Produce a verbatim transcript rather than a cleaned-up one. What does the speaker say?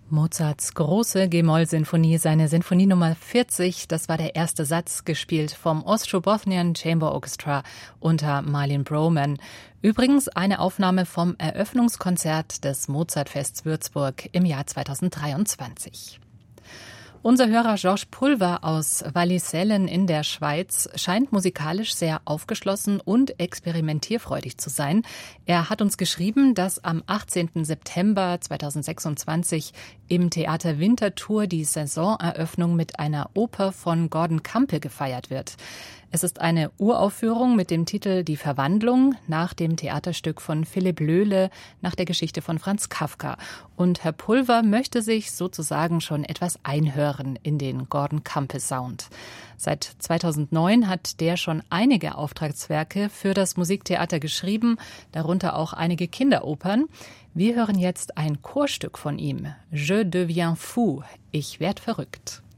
Mozarts große G-Moll-Sinfonie, seine Sinfonie Nummer vierzig, das war der erste Satz, gespielt vom Ostrobothnian Chamber Orchestra unter Marlene Broman. Übrigens eine Aufnahme vom Eröffnungskonzert des Mozartfests Würzburg im Jahr zweitausenddreiundzwanzig. Unser Hörer Georges Pulver aus Wallisellen in der Schweiz scheint musikalisch sehr aufgeschlossen und experimentierfreudig zu sein. Er hat uns geschrieben, dass am achtzehnten September zweitausendsechsundzwanzig im Theater Winterthur die Saisoneröffnung mit einer Oper von Gordon Campbell gefeiert wird. Es ist eine Uraufführung mit dem Titel Die Verwandlung nach dem Theaterstück von Philipp Löhle nach der Geschichte von Franz Kafka. Und Herr Pulver möchte sich sozusagen schon etwas einhören in den Gordon Campbell Sound. Seit zweitausendneun hat der schon einige Auftragswerke für das Musiktheater geschrieben, darunter auch einige Kinderopern. Wir hören jetzt ein Chorstück von ihm, Je deviens fou, ich werd verrückt.